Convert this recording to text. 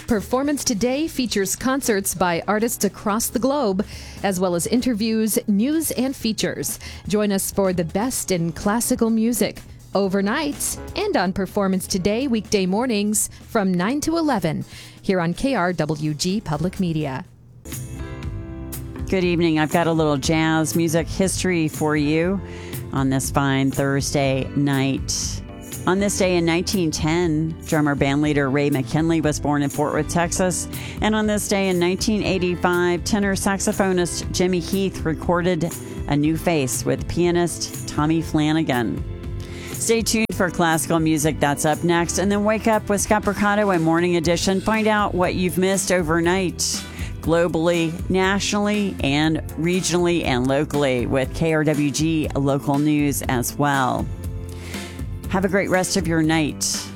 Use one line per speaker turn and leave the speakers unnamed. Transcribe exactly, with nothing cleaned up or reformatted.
Performance Today features concerts by artists across the globe, as well as interviews, news, and features. Join us for the best in classical music, overnights, and on Performance Today weekday mornings from nine to eleven here on K R W G Public Media.
Good evening. I've got a little jazz music history for you on this fine Thursday night. On this day in nineteen ten, drummer bandleader Ray McKinley was born in Fort Worth, Texas. And on this day in nineteen eighty-five, tenor saxophonist Jimmy Heath recorded A New Face with pianist Tommy Flanagan. Stay tuned for classical music. That's up next. And then wake up with Scott Mercado and Morning Edition. Find out what you've missed overnight, globally, nationally, and regionally and locally with K R W G local news as well. Have a great rest of your night.